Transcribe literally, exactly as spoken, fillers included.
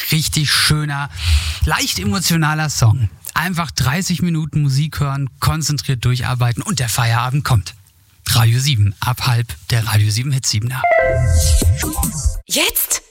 richtig schöner, leicht emotionaler Song. Einfach dreißig Minuten Musik hören, konzentriert durcharbeiten und der Feierabend kommt. Radio sieben, ab halb der Radio sieben Hit siebener. Jetzt